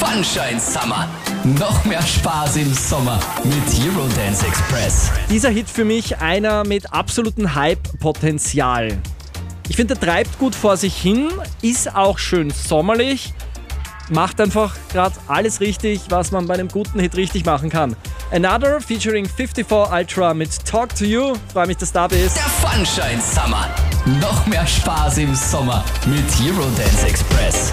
Funshine Summer. Noch mehr Spaß im Sommer mit Eurodance Express. Dieser Hit für mich einer mit absolutem Hype-Potenzial. Ich finde, der treibt gut vor sich hin, ist auch schön sommerlich, macht einfach gerade alles richtig, was man bei einem guten Hit richtig machen kann. Another featuring 54 Ultra mit Talk to You. Freue mich, dass du da bist. Der Funshine Summer. Noch mehr Spaß im Sommer mit Eurodance Express.